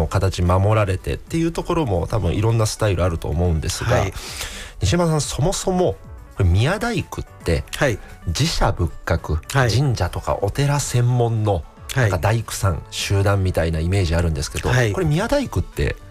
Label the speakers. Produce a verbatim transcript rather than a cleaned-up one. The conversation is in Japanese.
Speaker 1: の形守られてっていうところも多分いろんなスタイルあると思うんですが、はい、西山さんそもそもこれ宮大工って、はい、寺社仏閣、はい、神社とかお寺専門のなんか大工さん、はい、集団みたいなイメージあるんですけど、はい、これ宮大工って